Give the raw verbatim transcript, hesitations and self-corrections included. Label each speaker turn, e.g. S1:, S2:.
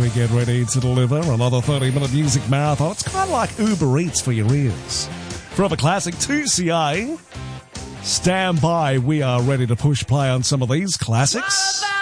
S1: we get ready to deliver another thirty-minute music marathon. It's kind of like Uber Eats for your ears. From a classic two C A, stand by. We are ready to push play on some of these classics.